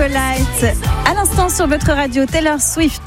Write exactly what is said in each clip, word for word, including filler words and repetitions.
Acolyte. À l'instant sur votre radio, Taylor Swift.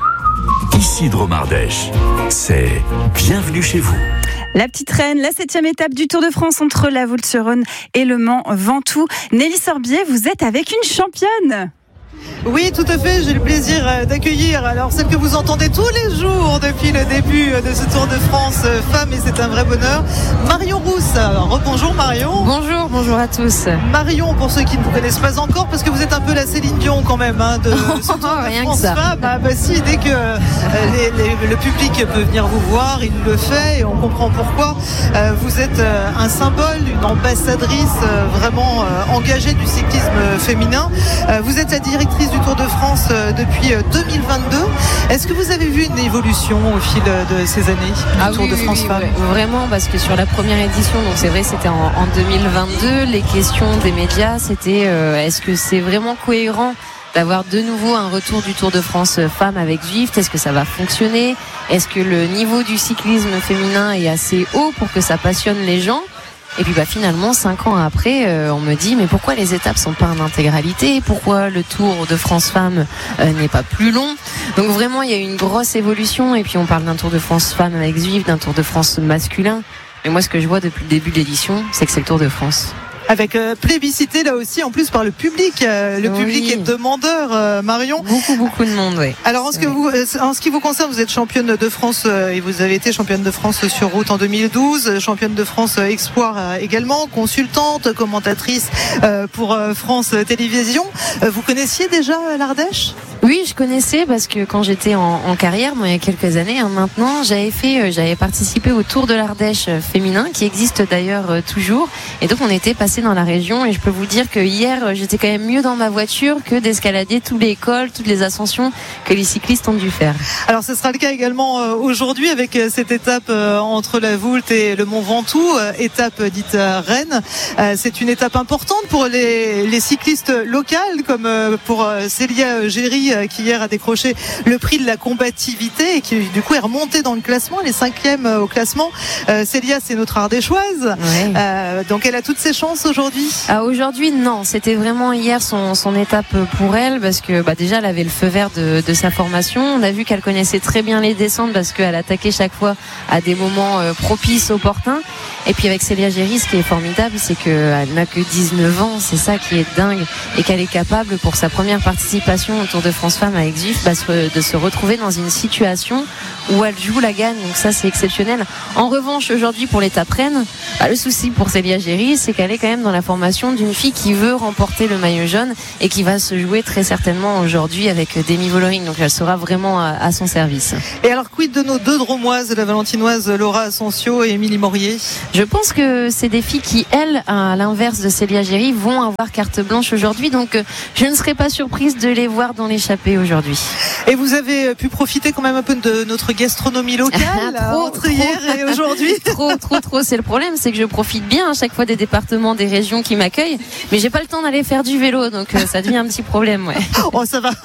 Ici Dromardèche, c'est Bienvenue chez vous. La petite reine, la septième étape du Tour de France entre la Voulte-sur-Rhône et le Mans Ventoux. Nelly Sorbier, vous êtes avec une championne. Oui, tout à fait, j'ai le plaisir d'accueillir alors celle que vous entendez tous les jours depuis le début de ce Tour de France femme, et c'est un vrai bonheur, Marion Rousse. Alors, bonjour Marion. Bonjour, bonjour à tous. Marion, pour ceux qui ne vous connaissent pas encore, parce que vous êtes un peu la Céline Dion quand même hein, de ce Tour de Rien France que ça. femme. Ah, bah si, dès que euh, les, les, le public peut venir vous voir, il le fait et on comprend pourquoi. Euh, vous êtes euh, un symbole, une ambassadrice euh, vraiment euh, engagée du cyclisme féminin. Euh, vous êtes la directrice du Tour de France depuis deux mille vingt-deux. Est-ce que vous avez vu une évolution au fil de ces années du ah Tour oui, de France oui, femmes? oui, vraiment, parce que sur la première édition, donc c'est vrai, c'était en, en deux mille vingt-deux, les questions des médias, c'était euh, est-ce que c'est vraiment cohérent d'avoir de nouveau un retour du Tour de France femmes avec Zwift? Est-ce que ça va fonctionner? Est-ce que le niveau du cyclisme féminin est assez haut pour que ça passionne les gens? Et puis bah finalement cinq ans après euh, on me dit mais pourquoi les étapes sont pas en intégralité, pourquoi le Tour de France Femmes euh, n'est pas plus long? Donc vraiment il y a eu une grosse évolution, et puis on parle d'un Tour de France Femmes avec Zwift, d'un Tour de France masculin, mais moi ce que je vois depuis le début de l'édition c'est que c'est le Tour de France. Avec euh, plébiscité là aussi en plus par le public. Euh, le oui. public est demandeur, euh, Marion. Beaucoup, beaucoup de monde, oui. Alors en ce, que oui. vous, euh, en ce qui vous concerne, vous êtes championne de France euh, et vous avez été championne de France sur route en deux mille douze, championne de France euh, Espoir euh, également, consultante, commentatrice euh, pour euh, France Télévisions. Euh, vous connaissiez déjà euh, l'Ardèche ? Oui, je connaissais parce que quand j'étais en, en carrière, moi, il y a quelques années hein, maintenant, j'avais fait, euh, j'avais participé au Tour de l'Ardèche euh, féminin, qui existe d'ailleurs euh, toujours. Et donc on était passé dans la région, et je peux vous dire que hier, euh, j'étais quand même mieux dans ma voiture que d'escalader tous les cols, toutes les ascensions que les cyclistes ont dû faire. Alors ce sera le cas également euh, aujourd'hui avec euh, cette étape euh, entre la Voulte et le Mont Ventoux, euh, étape dite euh, reine. Euh, c'est une étape importante pour les, les cyclistes locales, comme euh, pour euh, Célia Géry euh, qui hier a décroché le prix de la combativité et qui du coup est remontée dans le classement, elle est cinquième euh, au classement. Euh, Célia, c'est notre ardéchoise, Ouais. euh, donc elle a toutes ses chances aujourd'hui. Ah, aujourd'hui, non. C'était vraiment hier son, son étape pour elle, parce que bah, déjà, elle avait le feu vert de, de sa formation. On a vu qu'elle connaissait très bien les descentes, parce qu'elle attaquait chaque fois à des moments euh, propices, opportuns. Et puis avec Célia Géry, ce qui est formidable, c'est qu'elle n'a que dix-neuf ans. C'est ça qui est dingue. Et qu'elle est capable, pour sa première participation au Tour de France Femmes avec Zwift, bah, de se retrouver dans une situation où elle joue la gagne. Donc ça, c'est exceptionnel. En revanche, aujourd'hui, pour l'étape reine, bah, le souci pour Célia Géry, c'est qu'elle est quand même dans la formation d'une fille qui veut remporter le maillot jaune et qui va se jouer très certainement aujourd'hui avec Demi Vollering. Donc elle sera vraiment à, à son service. Et alors, quid de nos deux dromoises, la valentinoise Laura Asensio et Émilie Morier? Je pense que c'est des filles qui, elles, à l'inverse de Célia Géry, vont avoir carte blanche aujourd'hui. Donc je ne serais pas surprise de les voir dans l'échappée aujourd'hui. Et vous avez pu profiter quand même un peu de notre gastronomie locale trop, entre trop. hier et aujourd'hui. Trop, trop, trop. C'est le problème, c'est que je profite bien à chaque fois des départements, des régions qui m'accueillent, mais j'ai pas le temps d'aller faire du vélo, donc euh, ça devient un petit problème, ouais. Oh, ça va.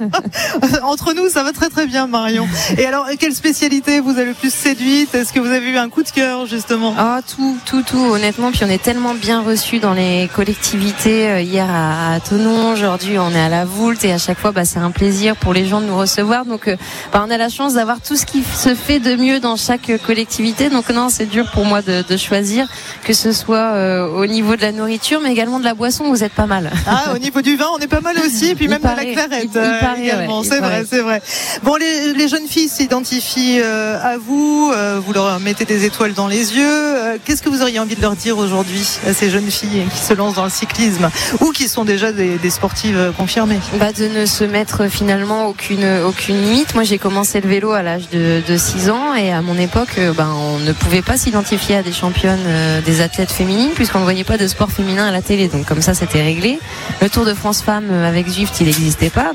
Entre nous, ça va très très bien, Marion. Et alors, quelle spécialité vous avez le plus séduite? Est-ce que vous avez eu un coup de cœur, justement? Ah, tout, tout, tout, honnêtement. Puis on est tellement bien reçus dans les collectivités. Euh, hier à, à Thonon, aujourd'hui on est à la Voulte, et à chaque fois, bah, c'est un plaisir pour les gens de nous recevoir. Donc, euh, bah, on a la chance d'avoir tout ce qui se fait de mieux dans chaque collectivité. Donc non, c'est dur pour moi de, de choisir, que ce soit euh, au niveau de la nourriture, mais également de la boisson. Vous êtes pas mal. Ah, au niveau du vin, on est pas mal aussi, et puis Il même paraît, de la clarette il, il euh, paraît, également. ouais, c'est vrai, paraît. c'est vrai. Bon, les, les jeunes filles s'identifient euh, à vous, euh, vous leur mettez des étoiles dans les yeux. Euh, qu'est-ce que vous auriez envie de leur dire aujourd'hui à ces jeunes filles qui se lancent dans le cyclisme ou qui sont déjà des, des sportives confirmées? Bah, de ne se mettre finalement aucune, aucune limite. Moi, j'ai commencé le vélo à l'âge de, de six ans, et à mon époque, ben, on ne pouvait pas s'identifier à des championnes, euh, des athlètes féminines, puisqu'on ne voyait pas de sport féminin à la télé. Donc comme ça, c'était réglé. Le Tour de France Femmes avec Zwift, il n'existait pas. Donc ben,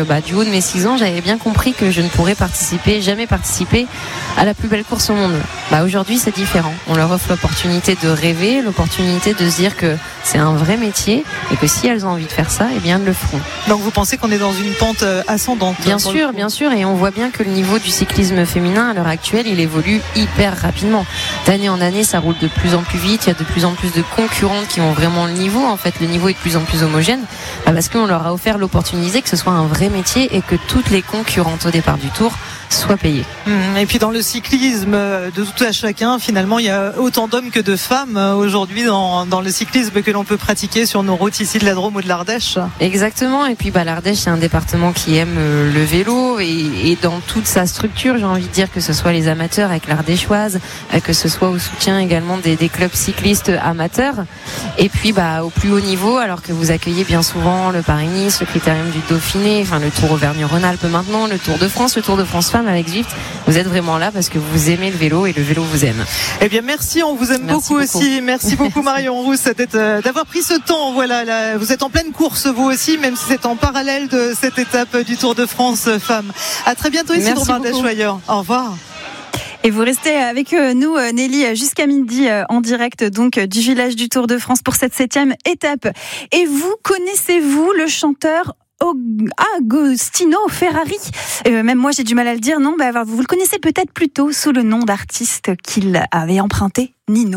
bah, du haut de mes six ans, j'avais bien compris que je ne pourrais participer, jamais participer à la plus belle course au monde. Bah, aujourd'hui, c'est différent. On leur offre l'opportunité de rêver, l'opportunité de se dire que c'est un vrai métier et que si elles ont envie de faire ça, eh bien, elles le feront. Donc vous pensez qu'on est dans une pente ascendante? Bien sûr, bien sûr, et on voit bien que le niveau du cyclisme féminin à l'heure actuelle, il évolue hyper rapidement. D'année en année, ça roule de plus en plus vite, il y a de plus en plus de concurrentes qui ont vraiment le niveau. En fait, le niveau est de plus en plus homogène, bah parce qu'on leur a offert l'opportunité que ce soit un vrai métier et que toutes les concurrentes au départ du Tour soient payées. Et puis dans le cyclisme de tout à chacun, finalement, il y a autant d'hommes que de femmes aujourd'hui dans, dans le cyclisme que l'on peut pratiquer sur nos routes ici de la Drôme ou de l'Ardèche. Exactement, et puis bah, l'Ardèche, c'est un département qui aime le vélo et, et dans toute sa structure, j'ai envie de dire, que ce soit les amateurs avec l'Ardéchoise, que ce soit au soutien également des, des clubs cyclistes amateurs, et puis bah, au plus haut niveau, alors que vous accueillez bien souvent le Paris-Nice, le Critérium du Dauphiné, enfin le Tour Auvergne-Rhône-Alpes maintenant, le Tour de France, le Tour de France Femmes avec Zwift. Vous êtes vraiment là parce que vous aimez le vélo et le vélo vous aime. Eh bien merci, on vous aime merci beaucoup, beaucoup aussi. Merci beaucoup Marion Rousse d'être, d'avoir pris ce temps. Voilà, là, vous êtes en pleine course vous aussi, même si c'est en parallèle de cette étape du Tour de France Femmes. À très bientôt ici dans Ardèche-Choyeur. Au revoir. Et vous restez avec nous, Nelly, jusqu'à midi en direct donc du village du Tour de France pour cette septième étape. Et vous, connaissez-vous le chanteur Agostino Ferrari? euh, Même moi j'ai du mal à le dire, non bah, vous le connaissez peut-être plutôt sous le nom d'artiste qu'il avait emprunté, Nino.